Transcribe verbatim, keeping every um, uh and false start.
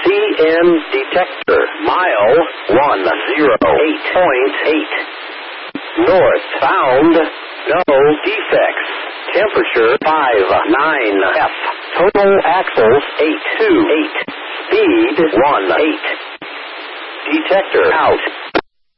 C N detector. Mile one oh eight point eight. North found. No defects. Temperature five nine F. Total axles eight two eight. Speed one eight. Detector out.